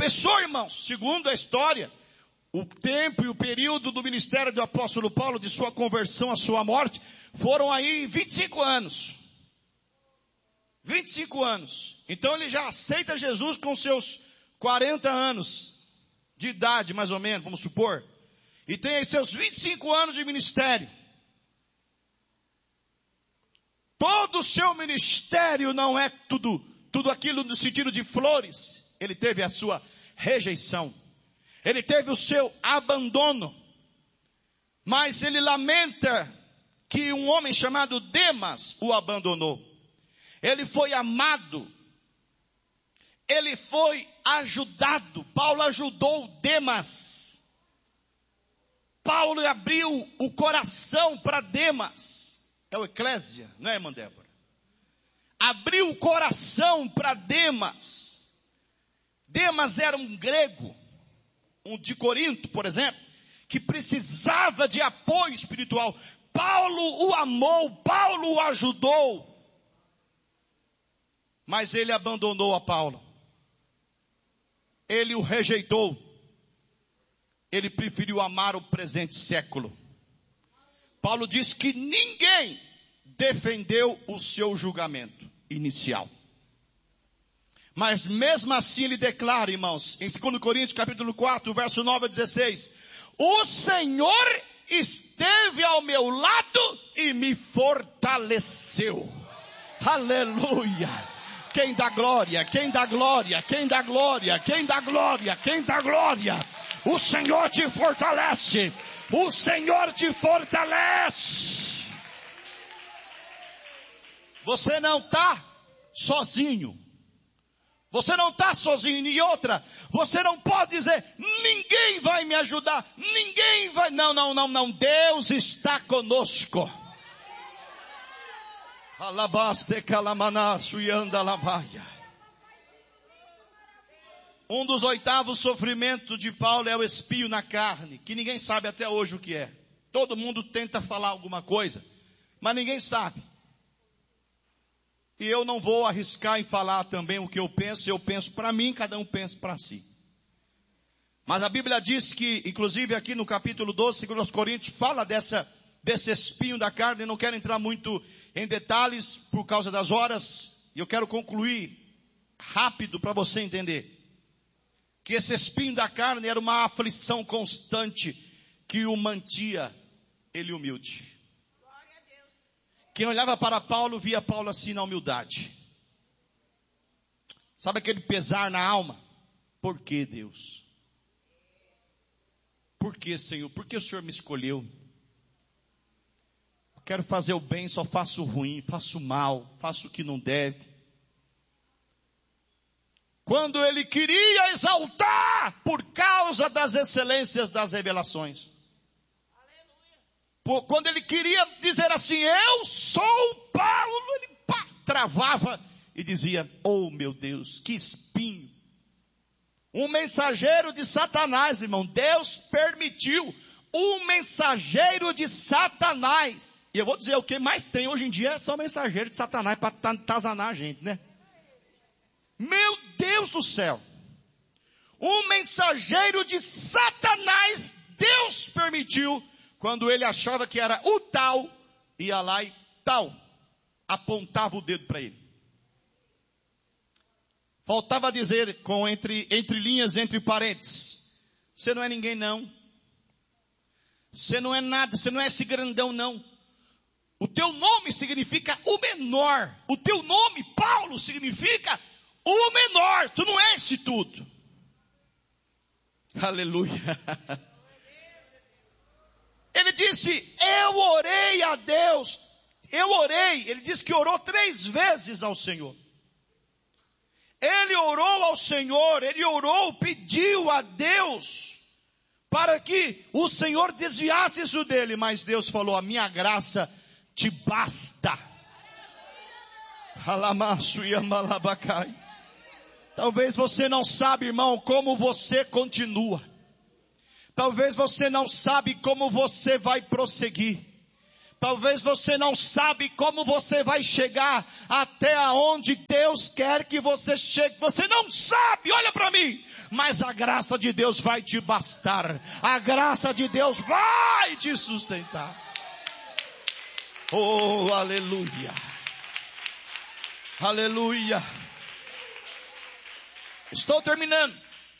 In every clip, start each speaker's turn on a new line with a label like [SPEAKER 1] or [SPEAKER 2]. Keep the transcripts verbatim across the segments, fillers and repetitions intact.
[SPEAKER 1] começou, irmãos, segundo a história, o tempo e o período do ministério do apóstolo Paulo, de sua conversão à sua morte, foram aí vinte e cinco anos. vinte e cinco anos. Então ele já aceita Jesus com seus quarenta anos de idade, mais ou menos, vamos supor. E tem aí seus vinte e cinco anos de ministério. Todo o seu ministério não é tudo, tudo aquilo no sentido de flores. Ele teve a sua rejeição. Ele teve o seu abandono. Mas ele lamenta que um homem chamado Demas o abandonou. Ele foi amado. Ele foi ajudado. Paulo ajudou Demas. Paulo abriu o coração para Demas. É o Eclésia, não é, irmã Débora? Abriu o coração para Demas. Demas era um grego, um de Corinto, por exemplo, que precisava de apoio espiritual. Paulo o amou, Paulo o ajudou. Mas ele abandonou a Paulo. Ele o rejeitou. Ele preferiu amar o presente século. Paulo diz que ninguém defendeu o seu julgamento inicial. Mas mesmo assim ele declara, irmãos, em dois Coríntios capítulo quatro, verso nove a dezesseis, o Senhor esteve ao meu lado e me fortaleceu. Aleluia! Quem dá glória, quem dá glória, quem dá glória, quem dá glória, quem dá glória. O Senhor te fortalece. O Senhor te fortalece. Você não está sozinho. Você não está sozinho. E outra, você não pode dizer, ninguém vai me ajudar. Ninguém vai. Não, não, não, não. Deus está conosco. Alabaste calamana suyanda lavaia. Um dos oitavos sofrimentos de Paulo é o espinho na carne, que ninguém sabe até hoje o que é. Todo mundo tenta falar alguma coisa, mas ninguém sabe. E eu não vou arriscar em falar também o que eu penso, eu penso para mim, cada um pensa para si. Mas a Bíblia diz que, inclusive aqui no capítulo doze, segundo aos Coríntios, fala dessa, desse espinho da carne. Eu não quero entrar muito em detalhes por causa das horas, e eu quero concluir rápido para você entender. Que esse espinho da carne era uma aflição constante que o mantia ele humilde. Quem olhava para Paulo via Paulo assim na humildade. Sabe aquele pesar na alma? Por que, Deus? Por que, Senhor? Por que o Senhor me escolheu? Eu quero fazer o bem, só faço o ruim, faço o mal, faço o que não deve. Quando ele queria exaltar por causa das excelências das revelações. Por, quando ele queria dizer assim, eu sou Paulo, ele pá, travava e dizia, oh meu Deus, que espinho. Um mensageiro de Satanás, irmão. Deus permitiu um mensageiro de Satanás. E eu vou dizer, o que mais tem hoje em dia são mensageiros de Satanás para atazanar a gente, né? Meu Deus do céu, um mensageiro de Satanás, Deus permitiu, quando ele achava que era o tal, ia lá e tal, apontava o dedo para ele. Faltava dizer, com entre, entre linhas, entre parênteses, você não é ninguém não, você não é nada, você não é esse grandão não. O teu nome significa o menor, o teu nome, Paulo, significa o menor, tu não é esse tudo. Aleluia. Ele disse, eu orei a Deus, eu orei, ele disse que orou três vezes ao Senhor. Ele orou ao Senhor, ele orou, pediu a Deus, para que o Senhor desviasse isso dele, mas Deus falou, a minha graça te basta. Alamaço e amalabacai. Talvez você não sabe, irmão, como você continua. Talvez você não sabe como você vai prosseguir. Talvez você não sabe como você vai chegar até aonde Deus quer que você chegue. Você não sabe, olha para mim. Mas a graça de Deus vai te bastar. A graça de Deus vai te sustentar. Oh, aleluia. Aleluia. Estou terminando.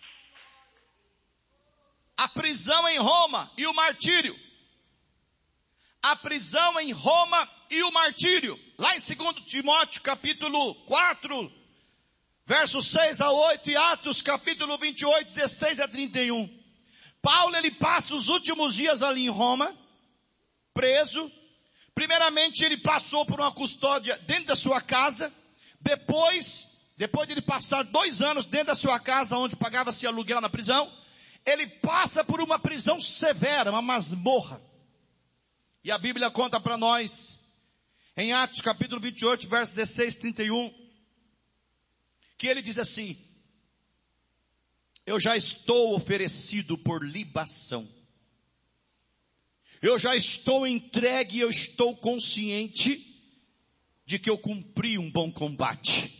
[SPEAKER 1] A prisão em Roma e o martírio. A prisão em Roma e o martírio. Lá em dois Timóteo capítulo quatro, versos seis a oito, e Atos capítulo vinte e oito, dezesseis a trinta e um. Paulo, ele passa os últimos dias ali em Roma, preso. Primeiramente ele passou por uma custódia dentro da sua casa. Depois, depois de ele passar dois anos dentro da sua casa, onde pagava-se aluguel na prisão, ele passa por uma prisão severa, uma masmorra. E a Bíblia conta para nós, em Atos capítulo vinte e oito, versos dezesseis a trinta e um, que ele diz assim: eu já estou oferecido por libação. Eu já estou entregue, eu estou consciente de que eu cumpri um bom combate.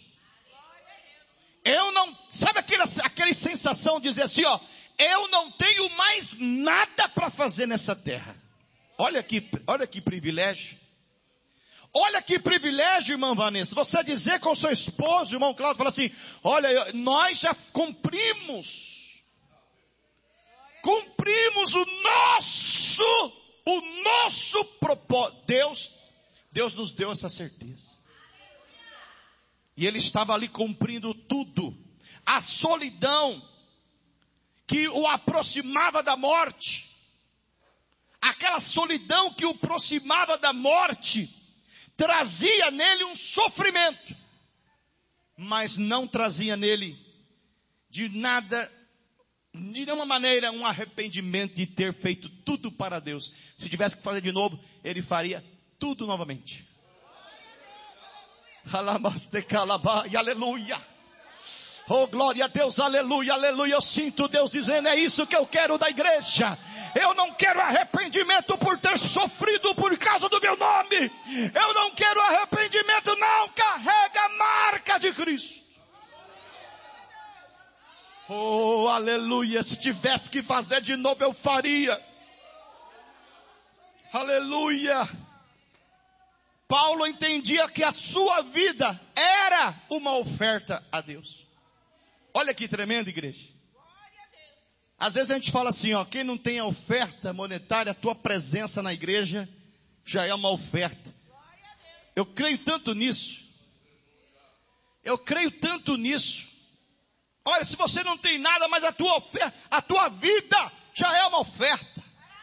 [SPEAKER 1] Eu não, sabe aquela, aquela sensação de dizer assim, ó, eu não tenho mais nada para fazer nessa terra. Olha que, olha que privilégio. Olha que privilégio, irmã Vanessa. Você dizer com seu esposo, irmão Cláudio, fala assim, olha, nós já cumprimos. Cumprimos o nosso, o nosso propósito. Deus, Deus nos deu essa certeza. E ele estava ali cumprindo tudo. A solidão que o aproximava da morte. Aquela solidão que o aproximava da morte, trazia nele um sofrimento, mas não trazia nele de nada, de nenhuma maneira, um arrependimento de ter feito tudo para Deus. Se tivesse que fazer de novo, ele faria tudo novamente. E aleluia. Oh, glória a Deus, aleluia, aleluia. Eu sinto Deus dizendo, é isso que eu quero da igreja. Eu não quero arrependimento por ter sofrido por causa do meu nome. Eu não quero arrependimento, não. Carrega a marca de Cristo. Oh, aleluia. Se tivesse que fazer de novo, eu faria. Aleluia. Paulo entendia que a sua vida era uma oferta a Deus. Olha que tremendo, igreja. Às vezes a gente fala assim, ó, quem não tem a oferta monetária, a tua presença na igreja já é uma oferta. Eu creio tanto nisso. Eu creio tanto nisso. Olha, se você não tem nada, mas a tua oferta, a tua vida já é uma oferta.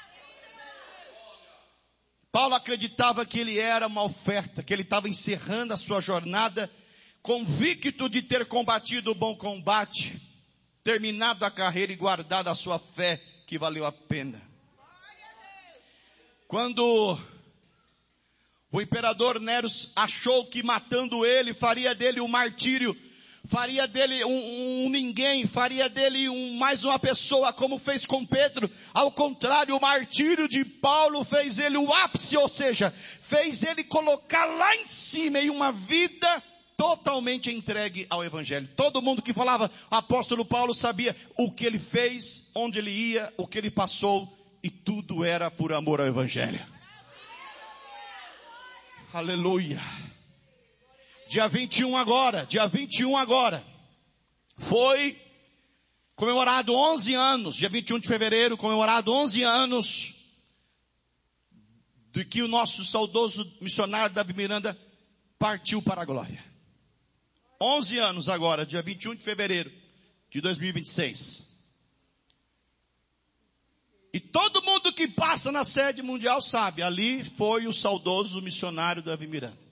[SPEAKER 1] Paulo acreditava que ele era uma oferta, que ele estava encerrando a sua jornada, convicto de ter combatido o bom combate, terminado a carreira e guardado a sua fé, que valeu a pena. Quando o imperador Nero achou que matando ele faria dele um martírio, faria dele um, um ninguém, faria dele um, mais uma pessoa, como fez com Pedro. Ao contrário, o martírio de Paulo fez ele o ápice, ou seja, fez ele colocar lá em cima em uma vida totalmente entregue ao Evangelho. Todo mundo que falava, o apóstolo Paulo sabia o que ele fez, onde ele ia, o que ele passou, e tudo era por amor ao Evangelho. Aleluia. Dia vinte e um agora, dia vinte e um agora, foi comemorado onze anos, dia vinte e um de fevereiro, comemorado onze anos, de que o nosso saudoso missionário Davi Miranda partiu para a glória. onze anos agora, dia vinte e um de fevereiro de dois mil e vinte e seis. E todo mundo que passa na sede mundial sabe, ali foi o saudoso missionário Davi Miranda.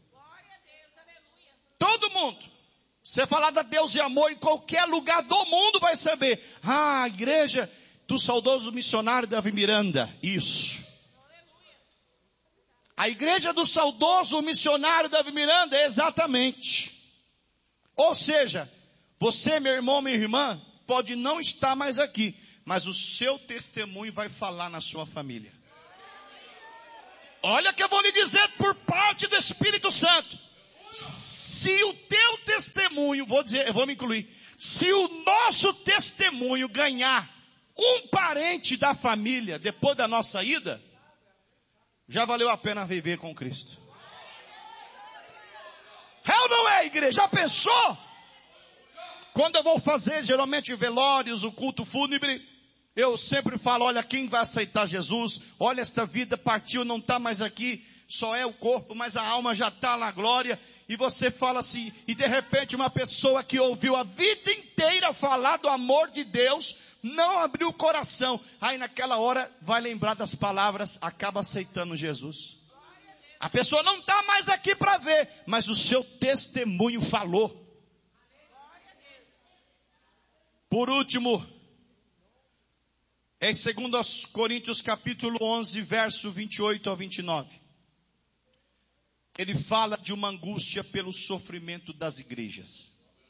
[SPEAKER 1] Todo mundo. Você falar da Deus e amor em qualquer lugar do mundo vai saber. Ah, a igreja do saudoso missionário Davi Miranda. Isso. A igreja do saudoso missionário Davi Miranda, exatamente. Ou seja, você, meu irmão, minha irmã, pode não estar mais aqui, mas o seu testemunho vai falar na sua família. Olha que eu vou lhe dizer por parte do Espírito Santo. Se o teu testemunho, vou dizer, eu vou me incluir. Se o nosso testemunho ganhar um parente da família depois da nossa ida, já valeu a pena viver com Cristo. É ou não é, igreja? Já pensou? Quando eu vou fazer geralmente velórios, o culto fúnebre, eu sempre falo, olha, quem vai aceitar Jesus, olha, esta vida partiu, não está mais aqui, só é o corpo, mas a alma já está na glória. E você fala assim, e de repente uma pessoa que ouviu a vida inteira falar do amor de Deus, não abriu o coração. Aí naquela hora vai lembrar das palavras, acaba aceitando Jesus. A pessoa não está mais aqui para ver, mas o seu testemunho falou. Por último, em dois Coríntios capítulo onze, verso vinte e oito ao vinte e nove. Ele fala de uma angústia pelo sofrimento das igrejas.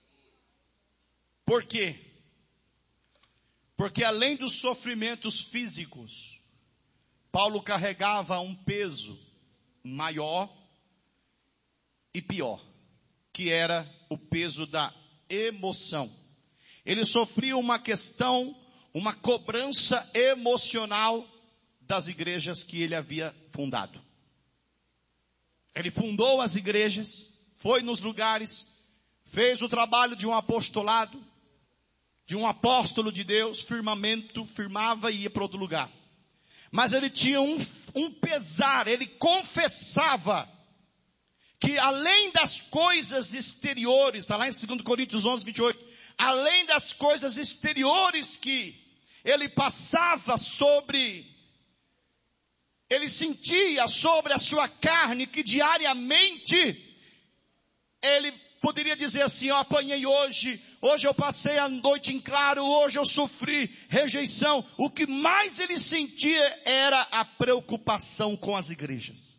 [SPEAKER 1] Por quê? Porque além dos sofrimentos físicos, Paulo carregava um peso maior e pior, que era o peso da emoção. Ele sofria uma questão, uma cobrança emocional das igrejas que ele havia fundado. Ele fundou as igrejas, foi nos lugares, fez o trabalho de um apostolado, de um apóstolo de Deus, firmamento, firmava e ia para outro lugar. Mas ele tinha um, um pesar, ele confessava que além das coisas exteriores, está lá em dois Coríntios onze, vinte e oito, além das coisas exteriores que ele passava sobre, ele sentia sobre a sua carne, que diariamente ele poderia dizer assim, eu apanhei hoje, hoje eu passei a noite em claro, hoje eu sofri rejeição. O que mais ele sentia era a preocupação com as igrejas.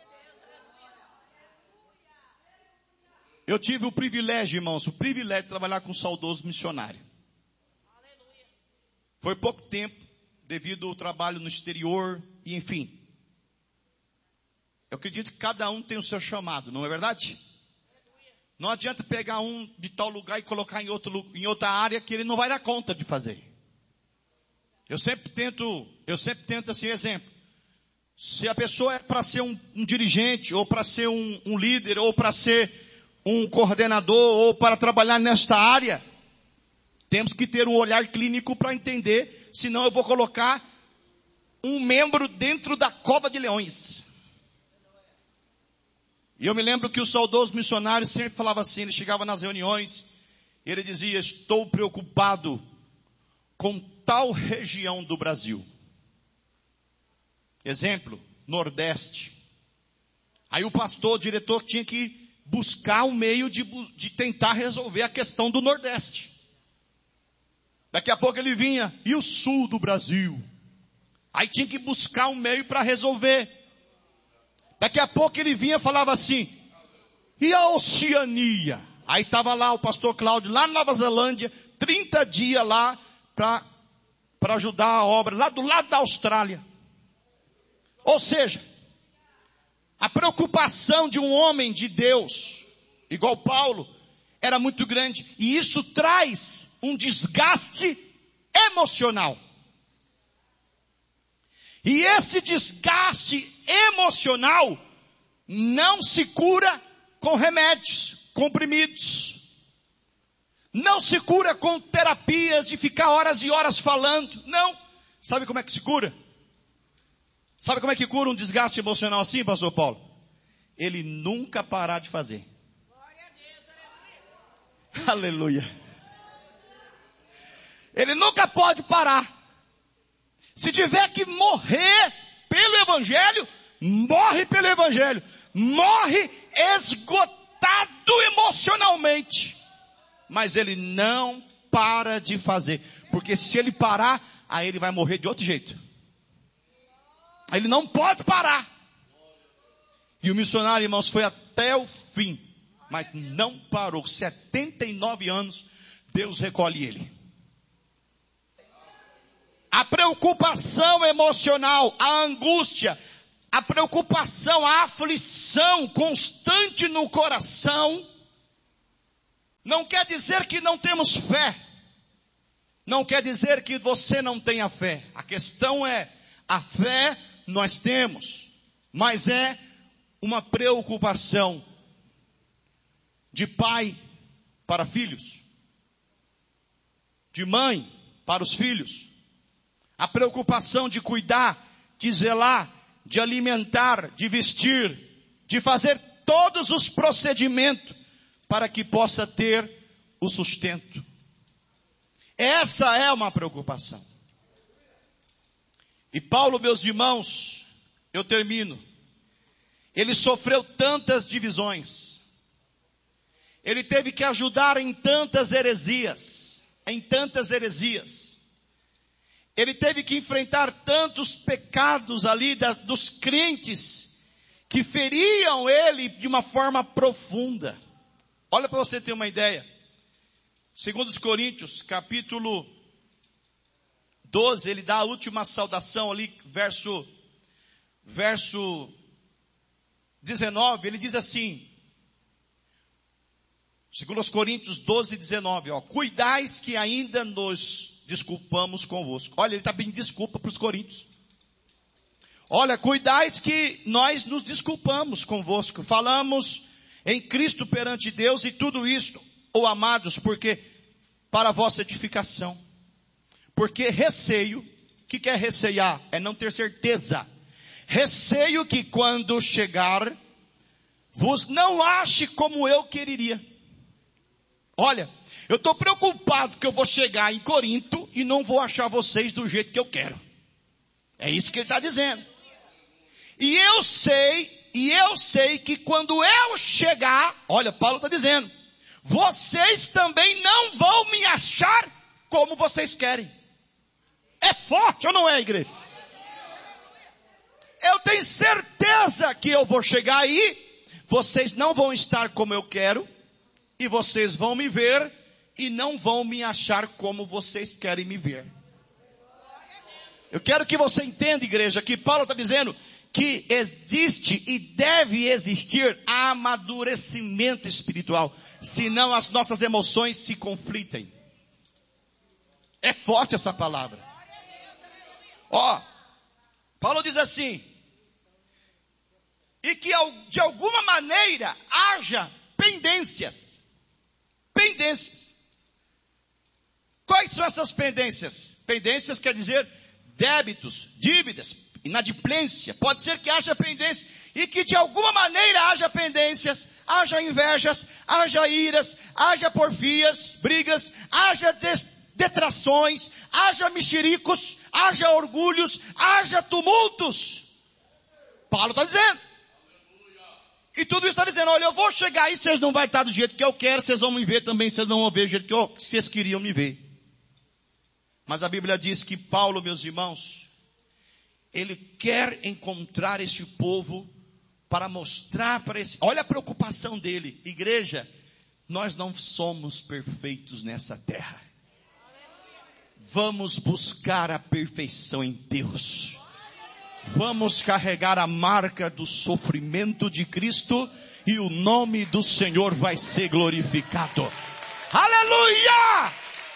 [SPEAKER 1] Eu tive o privilégio, irmãos, o privilégio de trabalhar com um saudoso missionário. Foi pouco tempo, devido ao trabalho no exterior, e enfim. Eu acredito que cada um tem o seu chamado, não é verdade? Não adianta pegar um de tal lugar e colocar em, outro, em outra área que ele não vai dar conta de fazer. Eu sempre tento, eu sempre tento assim, exemplo. Se a pessoa é para ser um, um dirigente, ou para ser um, um líder, ou para ser um coordenador, ou para trabalhar nesta área, temos que ter um olhar clínico para entender, senão eu vou colocar um membro dentro da cova de leões. E eu me lembro que o saudoso missionário sempre falava assim, ele chegava nas reuniões, e ele dizia, estou preocupado com tal região do Brasil. Exemplo, Nordeste. Aí o pastor, o diretor tinha que buscar um meio de, de tentar resolver a questão do Nordeste. Daqui a pouco ele vinha, e o Sul do Brasil? Aí tinha que buscar um meio para resolver. Daqui a pouco ele vinha e falava assim, e a Oceania? Aí estava lá o pastor Cláudio, lá na Nova Zelândia, trinta dias lá para para ajudar a obra, lá do lado da Austrália. Ou seja, a preocupação de um homem de Deus, igual Paulo, era muito grande. E isso traz um desgaste emocional. E esse desgaste emocional não se cura com remédios, comprimidos. Não se cura com terapias de ficar horas e horas falando. Não. Sabe como é que se cura? Sabe como é que cura um desgaste emocional assim, pastor Paulo? Ele nunca parar de fazer. Aleluia. Ele nunca pode parar. Se tiver que morrer pelo Evangelho, morre pelo Evangelho. Morre esgotado emocionalmente. Mas ele não para de fazer. Porque se ele parar, aí ele vai morrer de outro jeito. Ele não pode parar. E o missionário, irmãos, foi até o fim. Mas não parou. setenta e nove anos, Deus recolhe ele. A preocupação emocional, a angústia, a preocupação, a aflição constante no coração, não quer dizer que não temos fé. Não quer dizer que você não tenha fé. A questão é, a fé nós temos, mas é uma preocupação de pai para filhos, de mãe para os filhos. A preocupação de cuidar, de zelar, de alimentar, de vestir, de fazer todos os procedimentos para que possa ter o sustento. Essa é uma preocupação. E Paulo, meus irmãos, eu termino. Ele sofreu tantas divisões. Ele teve que ajudar em tantas heresias, em tantas heresias. Ele teve que enfrentar tantos pecados ali da, dos crentes que feriam ele de uma forma profunda. Olha para você ter uma ideia. Segundo os Coríntios, capítulo doze, ele dá a última saudação ali, verso, verso dezenove, ele diz assim, segundo os Coríntios doze, dezenove, ó, cuidais que ainda nos desculpamos convosco. Olha, ele está pedindo desculpa para os coríntios. Olha, cuidais que nós nos desculpamos convosco. Falamos em Cristo perante Deus e tudo isto, ou amados, porque para a vossa edificação. Porque receio, o que, que é receiar? É não ter certeza. Receio que quando chegar, vos não ache como eu quereria. Olha, eu estou preocupado que eu vou chegar em Corinto e não vou achar vocês do jeito que eu quero. É isso que ele está dizendo. E eu sei, e eu sei que quando eu chegar, olha, Paulo está dizendo, vocês também não vão me achar como vocês querem. É forte ou não é, igreja? Eu tenho certeza que eu vou chegar aí, vocês não vão estar como eu quero, e vocês vão me ver, e não vão me achar como vocês querem me ver. Eu quero que você entenda, igreja, que Paulo está dizendo que existe e deve existir amadurecimento espiritual, senão as nossas emoções se conflitem. É forte essa palavra. Ó, Paulo diz assim, e que de alguma maneira haja pendências. Pendências. Quais são essas pendências? Pendências quer dizer débitos, dívidas, inadimplência. Pode ser que haja pendência e que de alguma maneira haja pendências, haja invejas, haja iras, haja porfias, brigas, haja detrações, haja mexericos, haja orgulhos, haja tumultos. Paulo está dizendo. E tudo isso está dizendo, olha, eu vou chegar aí, vocês não vão estar do jeito que eu quero, vocês vão me ver também, vocês não vão ver do jeito que eu, vocês queriam me ver. Mas a Bíblia diz que Paulo, meus irmãos, ele quer encontrar este povo para mostrar para esse... Olha a preocupação dele. Igreja, nós não somos perfeitos nessa terra. Vamos buscar a perfeição em Deus. Vamos carregar a marca do sofrimento de Cristo e o nome do Senhor vai ser glorificado. Aleluia!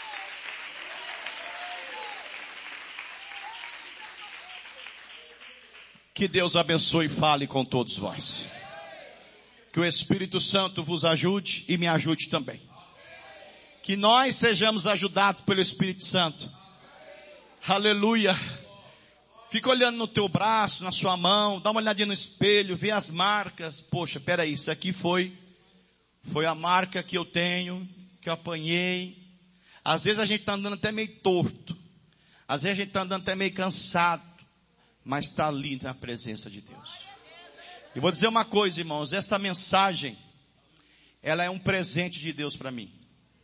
[SPEAKER 1] Que Deus abençoe e fale com todos vós. Que o Espírito Santo vos ajude e me ajude também. Que nós sejamos ajudados pelo Espírito Santo. Aleluia. Fica olhando no teu braço, na sua mão, dá uma olhadinha no espelho, vê as marcas. Poxa, peraí, isso aqui foi, foi a marca que eu tenho, que eu apanhei. Às vezes a gente está andando até meio torto. Às vezes a gente está andando até meio cansado. Mas está ali na presença de Deus. E vou dizer uma coisa, irmãos, esta mensagem, ela é um presente de Deus para mim.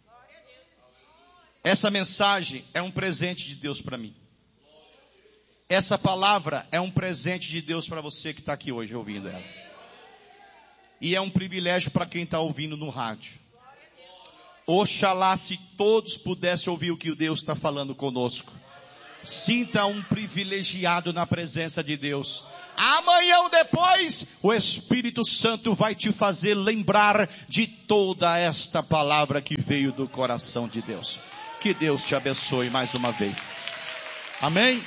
[SPEAKER 1] Essa mensagem é um presente de Deus para mim. Essa palavra é um presente de Deus para você que está aqui hoje ouvindo ela. E é um privilégio para quem está ouvindo no rádio. Oxalá se todos pudessem ouvir o que Deus está falando conosco. Sinta um privilegiado na presença de Deus. Amanhã ou depois, o Espírito Santo vai te fazer lembrar de toda esta palavra que veio do coração de Deus. Que Deus te abençoe mais uma vez. Amém?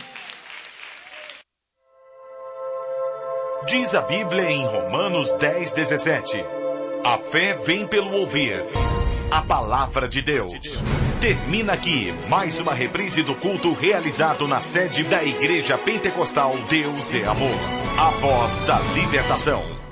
[SPEAKER 2] Diz a Bíblia em Romanos dez, dezessete. A fé vem pelo ouvir a palavra de Deus. Termina aqui mais uma reprise do culto realizado na sede da Igreja Pentecostal Deus é Amor. A voz da libertação.